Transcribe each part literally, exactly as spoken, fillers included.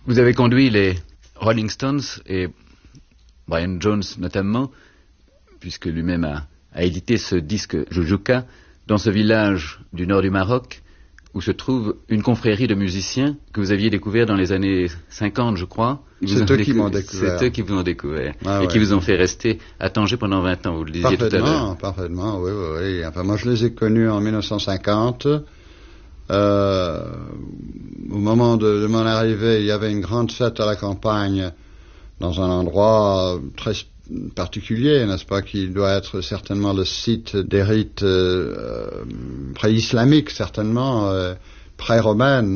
Vous avez conduit les Rolling Stones et Brian Jones notamment, puisque lui-même a, a édité ce disque Jujuka, dans ce village du nord du Maroc, où se trouve une confrérie de musiciens que vous aviez découvert dans les années cinquante, je crois. C'est eux qui m'ont découvert. C'est eux qui vous ont découvert. Ah, et ouais. qui vous ont fait rester à Tanger pendant vingt ans, vous le disiez tout à l'heure. Parfaitement, oui, oui, oui. Enfin, moi, je les ai connus en mille neuf cent cinquante. Euh, au moment de, de mon arrivée, il y avait une grande fête à la campagne, dans un endroit très particulier, n'est-ce pas, qui doit être certainement le site des rites euh, pré-islamiques, certainement, euh, pré-romaines.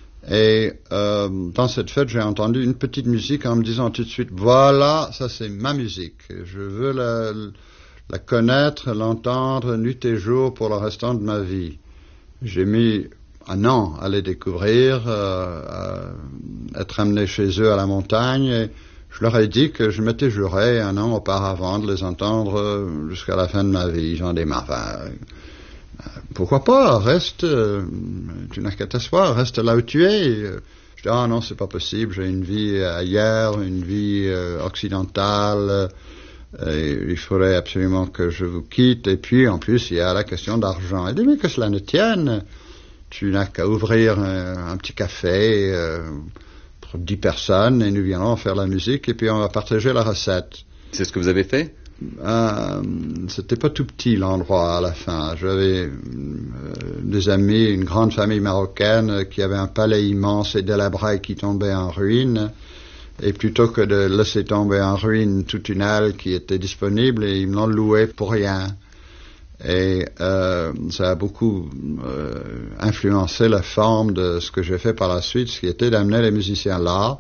Et euh, dans cette fête, j'ai entendu une petite musique en me disant tout de suite, voilà, ça c'est ma musique. Je veux la, la connaître, l'entendre nuit et jour pour le restant de ma vie. J'ai mis un an à les découvrir, euh, à être amené chez eux à la montagne, et je leur ai dit que je m'étais juré un an auparavant de les entendre jusqu'à la fin de ma vie. Ils ont dit, mais enfin, pourquoi pas, reste, euh, tu n'as qu'à t'asseoir, reste là où tu es. Je dis, ah non, c'est pas possible, j'ai une vie ailleurs, une vie euh, occidentale, et il faudrait absolument que je vous quitte. Et puis, en plus, il y a la question d'argent. Il dit, mais que cela ne tienne, tu n'as qu'à ouvrir un, un petit café euh, pour dix personnes, et nous viendrons faire la musique, et puis on va partager la recette. C'est ce que vous avez fait? Euh, c'était pas tout petit l'endroit à la fin. J'avais euh, des amis, une grande famille marocaine qui avait un palais immense et délabré qui tombait en ruine. Et plutôt que de laisser tomber en ruine toute une halle qui était disponible, ils me l'ont loué pour rien. Et euh, ça a beaucoup euh, influencé la forme de ce que j'ai fait par la suite, ce qui était d'amener les musiciens là.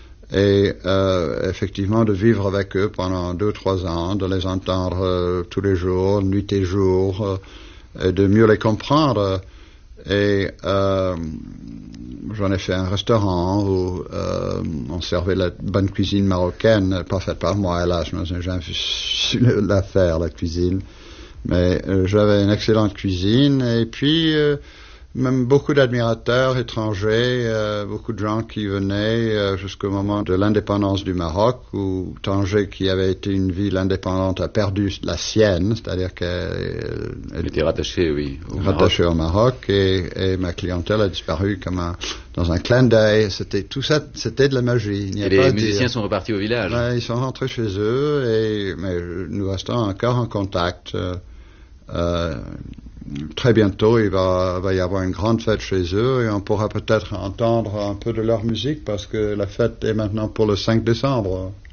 Et euh, effectivement de vivre avec eux pendant deux, trois ans, de les entendre euh, tous les jours, nuit et jour, euh, et de mieux les comprendre. Et euh, j'en ai fait un restaurant où euh, on servait la bonne cuisine marocaine, pas faite par moi, hélas, je n'ai jamais su la faire, la cuisine. Mais euh, j'avais une excellente cuisine, et puis... Euh, même beaucoup d'admirateurs étrangers, euh, beaucoup de gens qui venaient euh, jusqu'au moment de l'indépendance du Maroc, où Tanger, qui avait été une ville indépendante, a perdu la sienne, c'est-à-dire qu'elle Elle était rattachée, oui, au rattachée Maroc. au Maroc, et, et ma clientèle a disparu comme un, dans un clin d'œil. C'était tout ça, c'était de la magie. Il n'y a et pas les à musiciens dire. sont repartis au village. Ouais, ils sont rentrés chez eux, et mais nous restons encore en contact. Euh, euh, Très bientôt, il va, va y avoir une grande fête chez eux, et on pourra peut-être entendre un peu de leur musique, parce que la fête est maintenant pour le cinq décembre.